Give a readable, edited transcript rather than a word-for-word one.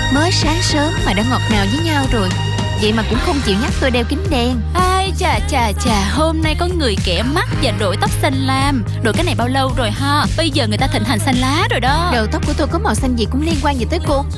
Mới sáng sớm mà đã ngọt ngào với nhau rồi, vậy mà cũng không chịu nhắc tôi đeo kính đen. Ai chà chà chà, hôm nay có người kẻ mắt và đội tóc xanh lam. Đội cái này bao lâu rồi ha? Bây giờ người ta thịnh hành xanh lá rồi đó. Đầu tóc của tôi có màu xanh gì cũng liên quan gì tới cô?